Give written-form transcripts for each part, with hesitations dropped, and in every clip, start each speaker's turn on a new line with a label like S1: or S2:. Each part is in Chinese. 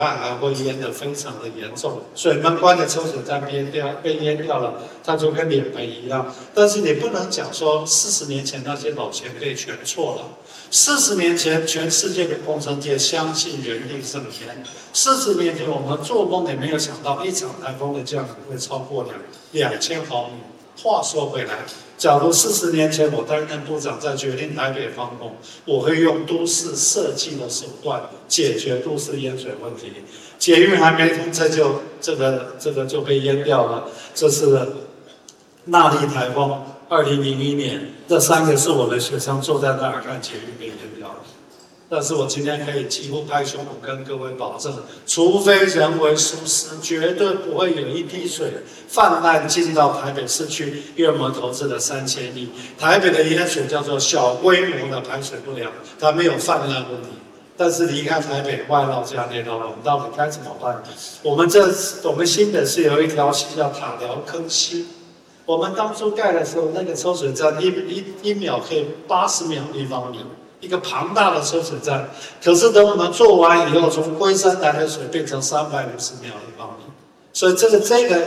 S1: 还会淹得非常的严重，水门关的抽水站被淹掉了，它就跟脸盆一样。但是你不能讲说40年前那些老前辈全错了。40年前，全世界的工程界相信人力胜天。40年前，我们做梦也没有想到一场台风的降雨会超过2000毫米。话说回来，假如40年前我担任部长，在决定台北方工，我会用都市设计的手段解决都市淹水问题。捷运还没通车就这个就被淹掉了。这是纳莉台风，2001年，这3个是我的学生坐在那儿看捷运被淹掉了。但是我今天可以几乎拍胸脯跟各位保证，除非人为疏失，绝对不会有一滴水泛滥进到台北市区，因为我们投资了3000亿。台北的淹水叫做小规模的排水不良，它没有泛滥问题。但是离开台北外绕加内绕，我们到底该怎么办？我们新北市有一条溪叫塔寮坑溪，我们当初盖的时候，那个抽水站一秒可以80秒立方米。一个庞大的抽水站，可是等我们做完以后，从龟山来的水变成350秒立方米，所以这个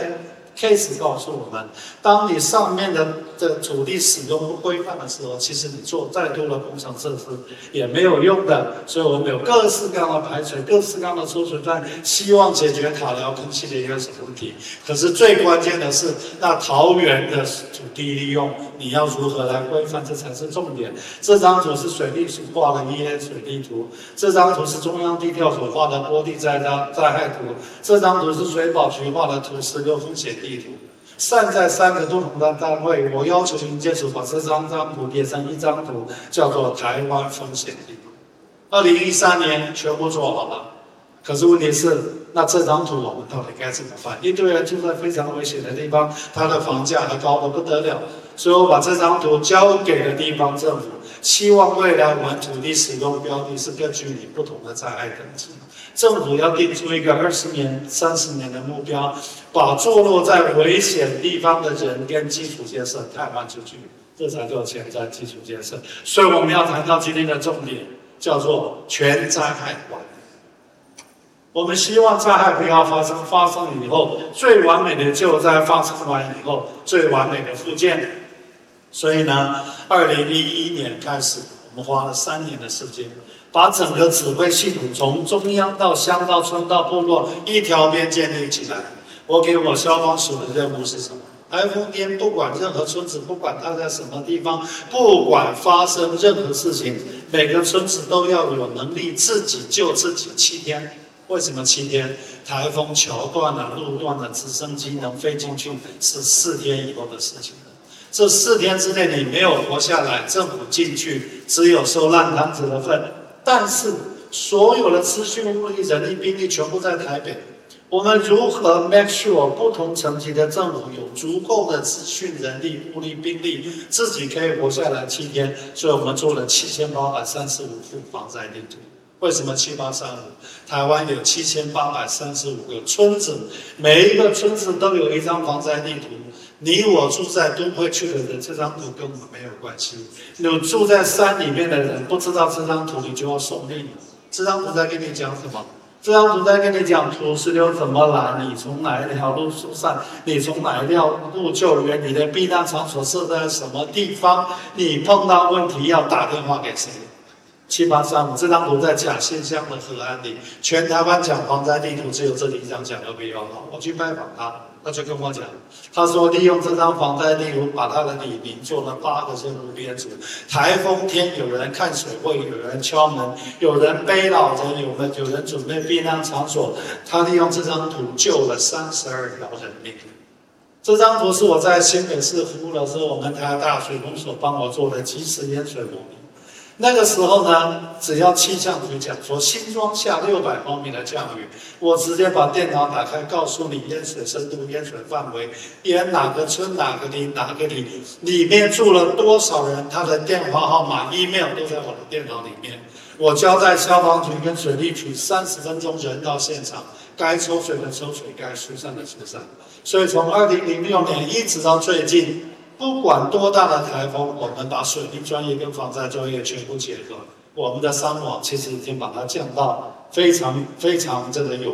S1: case 告诉我们，当你上面的土地使用不规范的时候，其实你做再多的工程设施也没有用的。所以我们有各式各样的排水、各式各样的抽水站，希望解决塔寮坑溪的淹水问题。可是最关键的是，那桃园的土地利用，你要如何来规范，这才是重点。这张图是水利署画的EA水利图，这张图是中央地调所画的坡地灾害图，这张图是水保局画的土石流风险地图。散在3个不同的单位，我要求营建署把这张图叠成一张图，叫做台湾风险地图。2013年全部做好了，可是问题是，那这张图我们到底该怎么办？一堆人住在非常危险的地方，他的房价还高得不得了，所以我把这张图交给了地方政府，希望未来我们土地使用标的是根据你不同的灾害等级。政府要定出一个20年、30年的目标，把坐落在危险地方的人跟基础建设汰换出去，这才叫前瞻基础建设。所以我们要谈到今天的重点，叫做全灾害管理。我们希望灾害不要发生，发生以后最完美的救灾，发生完以后最完美的复建。所以呢，2011年开始，我们花了3年的时间。把整个指挥系统从中央到乡到村到部落一条边建立起来。我给我消防署的任务是什么？台风天不管任何村子，不管它在什么地方，不管发生任何事情，每个村子都要有能力自己救自己7天。为什么7天？台风桥断了、路断了，直升机能飞进去是4天以后的事情。这4天之内你没有活下来，政府进去只有收烂摊子的份。但是所有的资讯、物力、人力、兵力全部在台北，我们如何 make sure 不同层级的政府有足够的资讯、人力、物力、兵力，自己可以活下来7天？所以我们做了7835幅防灾地图。为什么7835？台湾有7835个村子，每一个村子都有一张防灾地图。你我住在都会区的人，这张图跟我们没有关系。你住在山里面的人，不知道这张图，你就要送命。这张图在跟你讲什么？这张图在跟你讲土石流怎么来，你从哪一条路疏散，你从哪一条路救援，你的避难场所设在什么地方，你碰到问题要打电话给谁？7835这张图在讲新乡的河岸里，全台湾讲防灾地图只有这里一张讲得比较好。我去拜访他就跟我讲，他说利用这张防灾地图，把他的里民做了8个任务编组。台风天有人看水位，有人敲门，有人背老人，有人准备避难场所。他利用这张图救了32条人命。这张图是我在新北市服务的时候，我们台大水工所帮我做的即时淹水模拟。那个时候呢，只要气象局讲说新庄下600毫米的降雨，我直接把电脑打开，告诉你淹水深度、淹水范围，淹哪个村、哪个里、哪个里，里面住了多少人，他的电话号码、email 都在我的电脑里面。我交代消防局跟水利局30分钟人到现场，该抽水的抽水，该疏散的疏散。所以从2006年一直到最近，不管多大的台风，我们把水利专业跟防灾专业全部结合，我们的伤亡其实已经把它降到非常非常这个有